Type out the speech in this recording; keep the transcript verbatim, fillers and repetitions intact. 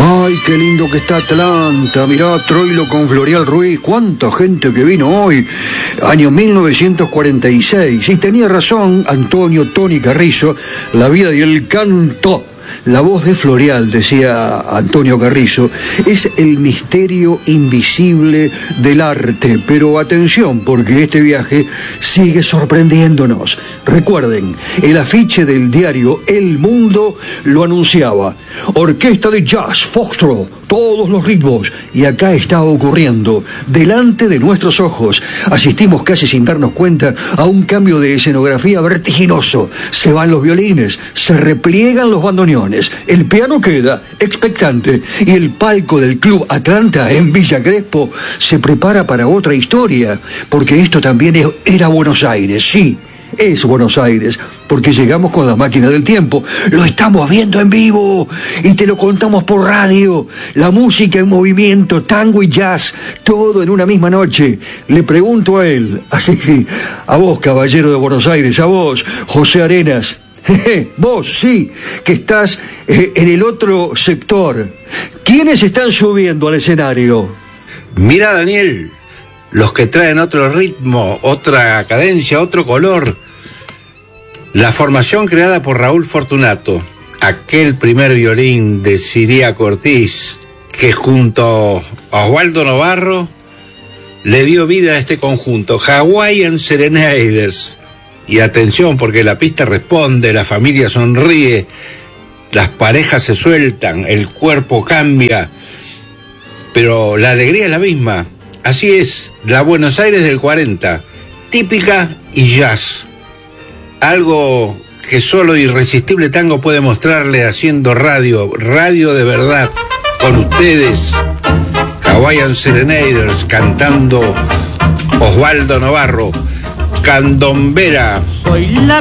Ay, qué lindo que está Atlanta. Mirá, Troilo con Floreal Ruiz. Cuánta gente que vino hoy. Año mil novecientos cuarenta y seis. Y tenía razón Antonio Tony Carrizo. La vida y el canto. La voz de Floreal, decía Antonio Carrizo, es el misterio invisible del arte. Pero atención, porque este viaje sigue sorprendiéndonos. Recuerden, el afiche del diario El Mundo lo anunciaba. Orquesta de jazz, foxtrot, todos los ritmos. Y acá está ocurriendo, delante de nuestros ojos. Asistimos casi sin darnos cuenta a un cambio de escenografía vertiginoso. Se van los violines, se repliegan los bandoneones. El piano queda expectante y el palco del Club Atlanta en Villa Crespo se prepara para otra historia, porque esto también es, era Buenos Aires, sí, es Buenos Aires, porque llegamos con la máquina del tiempo, lo estamos viendo en vivo y te lo contamos por radio, la música en movimiento, tango y jazz, todo en una misma noche. Le pregunto a él, así, a vos, caballero de Buenos Aires, a vos, José Arenas, vos, sí, que estás eh, en el otro sector. ¿Quiénes están subiendo al escenario? Mira, Daniel, los que traen otro ritmo, otra cadencia, otro color. La formación creada por Raúl Fortunato, aquel primer violín de Ciriaco Ortiz, que junto a Osvaldo Novarro le dio vida a este conjunto, Hawaiian Serenaders. Y atención, porque la pista responde, la familia sonríe, las parejas se sueltan, el cuerpo cambia, pero la alegría es la misma. Así es, la Buenos Aires del cuarenta, típica y jazz. Algo que solo Irresistible Tango puede mostrarle haciendo radio, radio de verdad, con ustedes, Hawaiian Serenaders, cantando Osvaldo Novarro, Candombera.